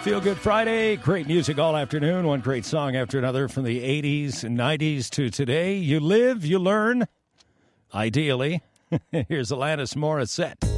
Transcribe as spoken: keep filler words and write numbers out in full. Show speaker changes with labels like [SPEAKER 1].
[SPEAKER 1] Feel Good Friday. Great music all afternoon. One great song after another from the eighties and nineties to today. You live, you learn. Ideally. Here's Alanis Morissette.